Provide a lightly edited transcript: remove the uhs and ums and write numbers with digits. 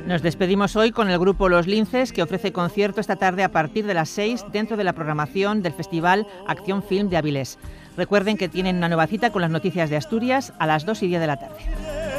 Nos despedimos hoy con el grupo Los Linces, que ofrece concierto esta tarde a partir de las 6 dentro de la programación del Festival Acción Film de Avilés. Recuerden que tienen una nueva cita con las noticias de Asturias a las 2:10 de la tarde.